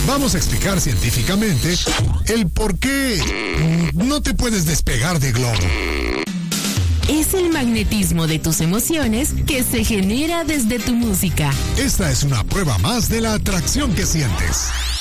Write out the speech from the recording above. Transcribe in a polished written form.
Vamos a explicar científicamente el por qué no te puedes despegar de Globo. Es el magnetismo de tus emociones que se genera desde tu música. Esta es una prueba más de la atracción que sientes.